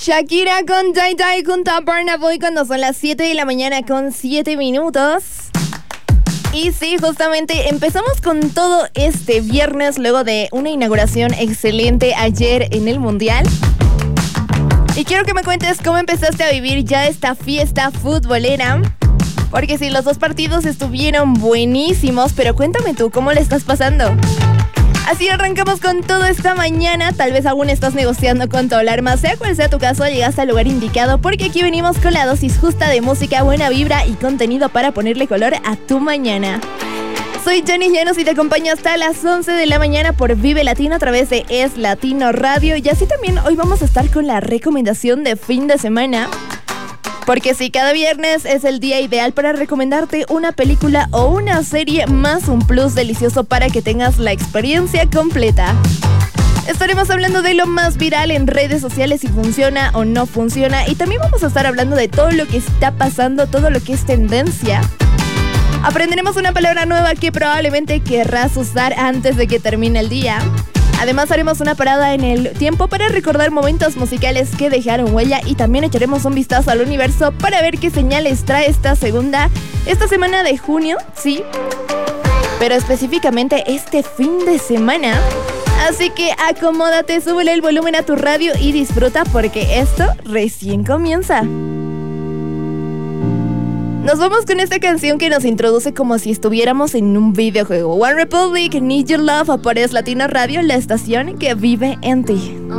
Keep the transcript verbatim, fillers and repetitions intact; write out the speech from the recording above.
Shakira con Dai Dai junto a Burna Boy cuando son las siete de la mañana con siete minutos. Y sí, justamente empezamos con todo este viernes luego de una inauguración excelente ayer en el Mundial. Y quiero que me cuentes cómo empezaste a vivir ya esta fiesta futbolera. Porque sí, los dos partidos estuvieron buenísimos, pero cuéntame tú, ¿cómo le estás pasando? Así arrancamos con todo esta mañana. Tal vez aún estás negociando con tu alarma. Sea cual sea tu caso, llegaste al lugar indicado porque aquí venimos con la dosis justa de música, buena vibra y contenido para ponerle color a tu mañana. Soy Jenny Llanos y te acompaño hasta las once de la mañana por Vive Latino a través de Es Latino Radio. Y así también hoy vamos a estar con la recomendación de fin de semana. Porque sí, cada viernes es el día ideal para recomendarte una película o una serie más un plus delicioso para que tengas la experiencia completa. Estaremos hablando de lo más viral en redes sociales, si funciona o no funciona. Y también vamos a estar hablando de todo lo que está pasando, todo lo que es tendencia. Aprenderemos una palabra nueva que probablemente querrás usar antes de que termine el día. Además haremos una parada en el tiempo para recordar momentos musicales que dejaron huella y también echaremos un vistazo al universo para ver qué señales trae esta segunda, esta semana de junio, sí, pero específicamente este fin de semana. Así que acomódate, súbele el volumen a tu radio y disfruta porque esto recién comienza. Nos vamos con esta canción que nos introduce como si estuviéramos en un videojuego. One Republic, Need Your Love, por Es Latino Radio, la estación que vive en ti.